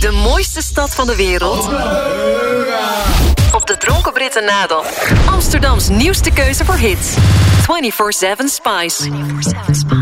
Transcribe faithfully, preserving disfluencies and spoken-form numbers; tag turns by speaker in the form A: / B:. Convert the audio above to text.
A: De mooiste stad van de wereld. Op de Dronken Britten nadel. Amsterdams nieuwste keuze voor hits. vierentwintig zeven Spice.